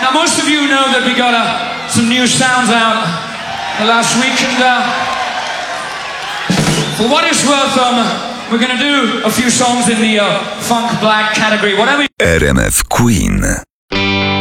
Now, most of you know that we got some new sounds out last week, and for what it's worth, we're gonna do a few songs in the funk black category. Whatever. RMF Queen.